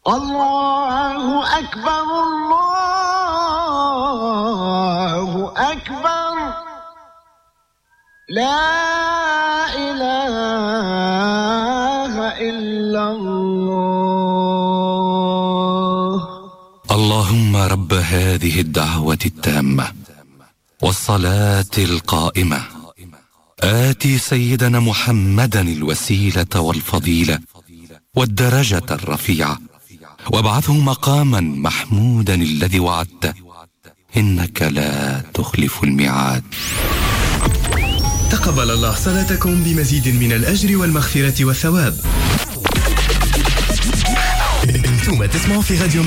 الله أكبر الله أكبر لا إله إلا الله. اللهم رب هذه الدعوة التامة والصلاة القائمة آتي سيدنا محمدا الوسيلة والفضيلة والدرجة الرفيعة وابعثه مقاما محمودا الذي وعدته إنك لا تخلف الميعاد. تقبل الله صلاتكم بمزيد من الأجر والمغفرة والثواب. انتم تسمعوا في راديو